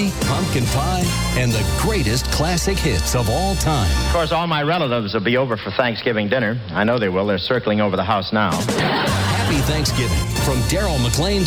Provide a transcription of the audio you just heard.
turkey, pumpkin pie, and the greatest classic hits of all time. Of course, all my relatives will be over for Thanksgiving dinner. I know they will. They're circling over the house now. Happy Thanksgiving from Daryl McLean